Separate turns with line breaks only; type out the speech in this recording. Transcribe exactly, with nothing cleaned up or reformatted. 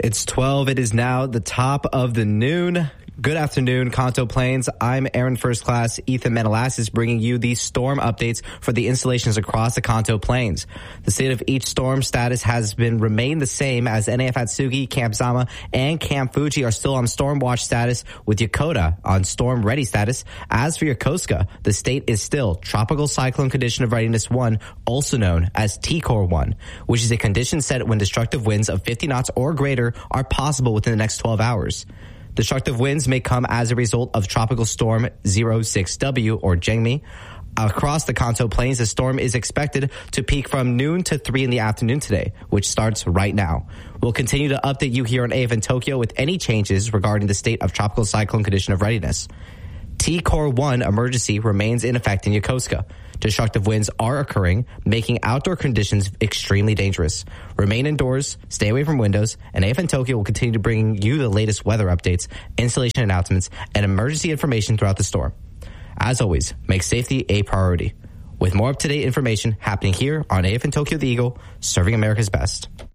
It's twelve. It is now the top of the noon. Good afternoon, Kanto Plains. I'm Aaron First Class Ethan Menelasis, bringing you these storm updates for the installations across the Kanto Plains. The state of each storm status has been remained the same, as N A F Atsugi, Camp Zama, and Camp Fuji are still on storm watch status, with Yokota on storm ready status. As for Yokosuka, the state is still Tropical Cyclone Condition of Readiness one, also known as T Core one, which is a condition set when destructive winds of fifty knots or greater are possible within the next twelve hours. Destructive winds may come as a result of Tropical Storm zero six W, or Jengmi. Across the Kanto Plains, the storm is expected to peak from noon to three in the afternoon today, which starts right now. We'll continue to update you here on A F N Tokyo with any changes regarding the state of Tropical Cyclone Condition of Readiness. T Core one emergency remains in effect in Yokosuka. Destructive winds are occurring, making outdoor conditions extremely dangerous. Remain indoors, stay away from windows, and A F N Tokyo will continue to bring you the latest weather updates, installation announcements, and emergency information throughout the storm. As always, make safety a priority. With more up-to-date information happening here on A F N Tokyo The Eagle, serving America's best.